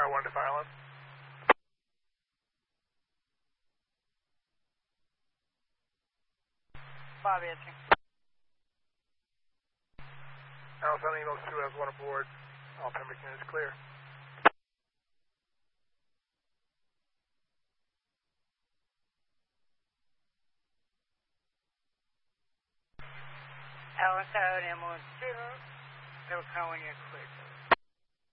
Tower 1 to fire alarm. Five answering. Alice on emails 2 has 1 aboard. All Pembroke units clear. Alice out, ambulance 2. Pembroke Tower 1 unit clear.